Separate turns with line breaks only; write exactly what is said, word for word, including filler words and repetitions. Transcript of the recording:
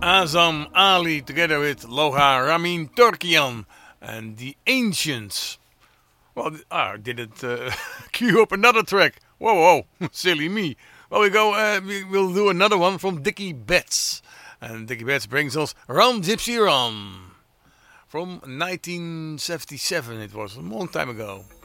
Azam Ali together with Loha Ramin Turkian and the Ancients. Well, I didn't uh, cue up another track. Whoa, whoa, silly me. Well, we go. Uh, we, we'll do another one from Dickie Betts, and Dickie Betts brings us "Run Gypsy Run" from nineteen seventy-seven. It was a long time ago.